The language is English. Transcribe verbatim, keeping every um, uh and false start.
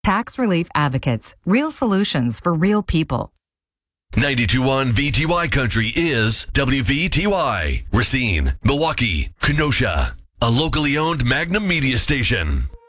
Tax Relief Advocates, real solutions for real people. ninety-two point one V T Y Country is W V T Y. Racine, Milwaukee, Kenosha. A locally owned Magnum media station.